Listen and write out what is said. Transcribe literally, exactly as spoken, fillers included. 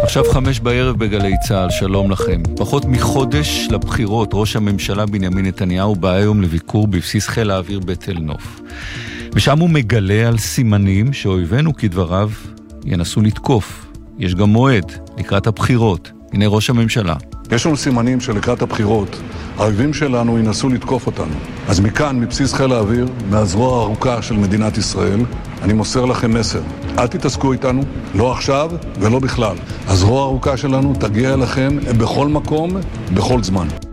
עכשיו חמש בערב בגלי צהל, שלום לכם. פחות מחודש לבחירות, ראש הממשלה בנימין נתניהו בא היום לביקור בבסיס חיל האוויר בתל נוף. ושם הוא מגלה על סימנים שאויבינו כדבריו ינסו לתקוף. יש גם מועד לקראת הבחירות. הנה ראש הממשלה. יש לנו סימנים שלקראת הבחירות האויבים שלנו ינסו לתקוף אותנו. אז מכאן, מבסיס חיל האוויר, מהזרוע הארוכה של מדינת ישראל, אני מוסר לכם מסר. אל תתעסקו איתנו, לא עכשיו ולא בכלל. הזרוע הארוכה שלנו תגיע אליכם בכל מקום, בכל זמן.